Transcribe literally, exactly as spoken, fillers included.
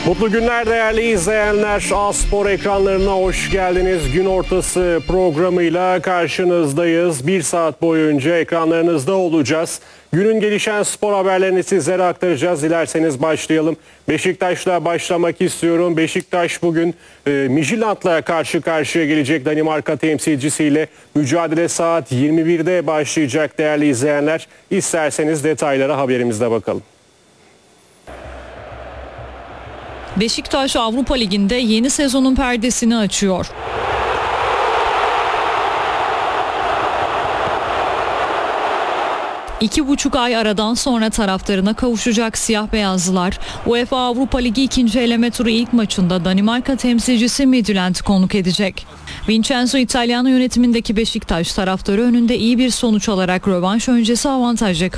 Mutlu günler değerli izleyenler. A-Spor ekranlarına hoş geldiniz. Gün ortası programıyla karşınızdayız. Bir saat boyunca ekranlarınızda olacağız. Günün gelişen spor haberlerini sizlere aktaracağız. Dilerseniz başlayalım. Beşiktaş'la başlamak istiyorum. Beşiktaş bugün e, Midtjylland'la karşı karşıya gelecek. Danimarka temsilcisiyle mücadele saat yirmi birde başlayacak değerli izleyenler. İsterseniz detaylara haberimizde bakalım. Beşiktaş Avrupa Ligi'nde yeni sezonun perdesini açıyor. İki buçuk ay aradan sonra taraftarına kavuşacak siyah beyazlılar, UEFA Avrupa Ligi ikinci eleme turu ilk maçında Danimarka temsilcisi Midtjylland'ı konuk edecek. Vincenzo Italiano yönetimindeki Beşiktaş taraftarı önünde iyi bir sonuç alarak rövanş öncesi avantajla kaldı.